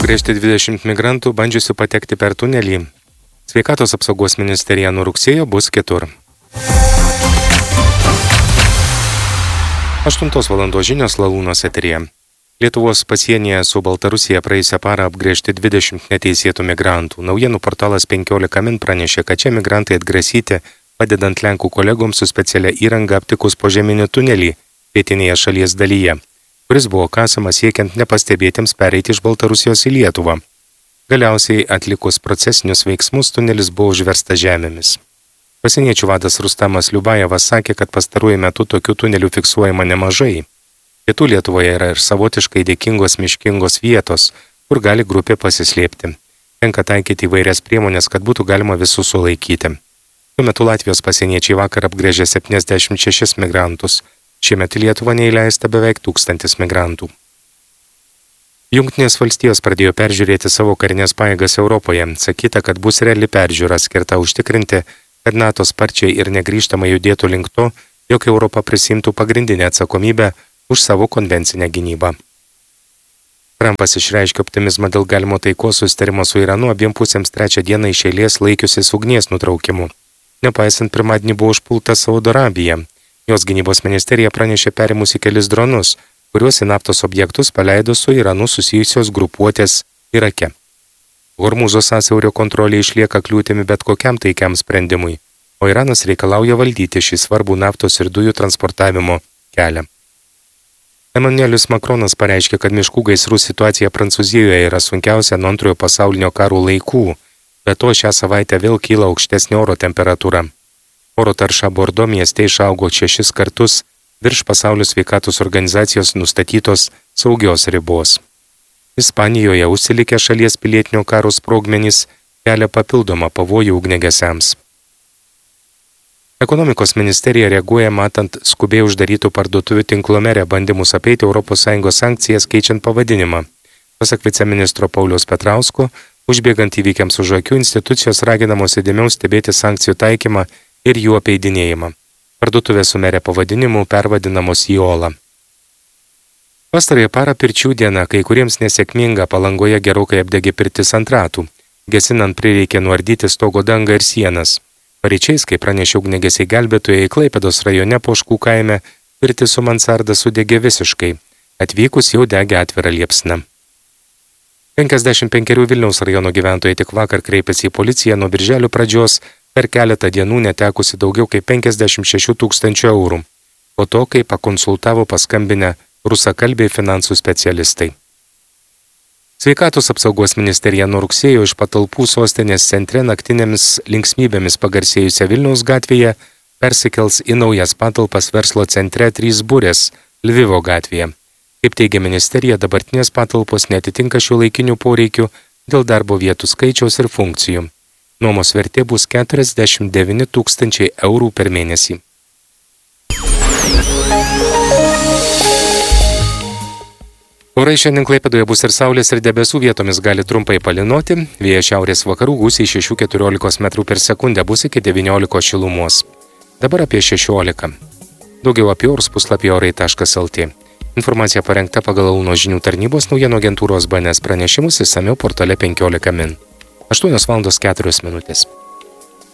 apgręžti 20 migrantų, bandžiusių patekti per tunelį. Sveikatos apsaugos ministerija nuo rugsėjo bus kitur. 8 valandos žinios Lalūnos eteryje. Lietuvos pasienyje su Baltarusija praėjusią parą apgręžti 20 neteisėtų migrantų. Naujienų portalas 15 min pranešė, kad šie migrantai atgrasyti, padedant Lenkų kolegoms su specialia įranga aptikus požeminį tunelį pietinėje šalies dalyje, kuris buvo kasamas siekiant nepastebėtiems pereiti iš Baltarusijos į Lietuvą. Galiausiai atlikus procesinius veiksmus tunelis buvo užverstas žemėmis. Pasieniečių vadas Rustamas Liubajevas sakė, kad pastaruoju metu tokių tunelių fiksuojama nemažai. Pietų Lietuvoje yra ir savotiškai dėkingos miškingos vietos, kur gali grupė pasislėpti. Tenka taikyti įvairias priemonės, kad būtų galima visus sulaikyti. Tuo metu Latvijos pasieniečiai vakar apgręžė 76 migrantus. Šiemet į Lietuvą neįleista beveik 1000 migrantų. Jungtinės valstijos pradėjo peržiūrėti savo karinės pajėgas Europoje. Sakyta, kad bus reali peržiūra skirta užtikrinti, kad NATO sparčiai ir negrįžtamai judėtų link to, jog Europa prisimtų pagrindinę atsakomybę už savo konvencinę gynybą. Trumpas išreiškė optimizmą dėl galimo taikos susitarimo su Iranu, abiem pusėms 3 dieną iš eilės laikiusis ugnies nutraukimu. Nepaisant, pirmadienį buvo užpulta Saudo Arabija. Jos gynybos ministerija pranešė perimusi kelis dronus, kuriuos į naftos objektus paleido su Iranu susijusios grupuotės Irake. Hormūzo sąsiaurio kontrolė išlieka kliūtimi bet kokiam taikiam sprendimui, o Iranas reikalauja valdyti šį svarbų naftos ir dujų transportavimo kelią. Emanuelis Makronas pareiškė, kad miškų gaisrų situacija Prancūzijoje yra sunkiausia nuo Antrojo pasaulinio karo laikų, be to šią savaitę vėl kyla aukštesnė oro temperatūra. Oro tarša Bordo mieste išaugo 6 kartus virš Pasaulio sveikatos organizacijos nustatytos saugios ribos. Ispanijoje užsilikę šalies pilietinio karo sprogmenys kelia papildomą pavojų ugniagesiams. Ekonomikos ministerija reaguoja matant skubiai uždarytų parduotuvių tinklo Mere bandymus apeiti ES sankcijas keičiant pavadinimą. Pasak viceministro Pauliaus Petrausko, užbėgant įvykiams už akių, institucijos raginamos įdėmiau stebėti sankcijų taikymą ir jų apeidinėjimą. Parduotuvės su Mere pavadinimu pervadinamos į Olą. Pastarąją parą pirčių diena, kai kuriems nesėkminga, Palangoje gerokai apdegė pirtis ant ratų. Gesinant prireikė nuardyti stogo dangą ir sienas. Paryčiais, kai pranešė ugniagesiai gelbėtojai, Klaipėdos rajone Poškų kaime, pirtis su mansarda sudegė visiškai. Atvykus jau degė atvira liepsna. 55 Vilniaus rajono gyventojai tik vakar kreipėsi į policiją nuo birželio pradžios per keletą dienų netekusi daugiau kaip 56 000 eurų. Po to, kai pakonsultavo paskambinę rusakalbiai finansų specialistai. Sveikatos apsaugos ministerija nuo rugsėjo iš patalpų sostinės centre naktinėmis linksmybėmis pagarsėjusią Vilniaus gatvėje persikels į naujas patalpas verslo centre 3 burės Lvivo gatvėje. Kaip teigia ministerija, dabartinės patalpos netitinka šiuolaikinių poreikių dėl darbo vietų skaičiaus ir funkcijų. Nuomos vertė bus 49 000 eurų per mėnesį. Orai šiandien Klaipėdoje bus ir saulės ir debesų, vietomis gali trumpai palynoti, vėjas šiaurės vakarų gūsiai 6–14 metrų per sekundę bus iki 19 šilumos. Dabar apie 16. Daugiau apie orus puslapyje orai.lt. Informacija parengta pagal Launo žinių tarnybos naujienų agentūros BNS pranešimus išsamiau portale 15 min. 8:04 minutės.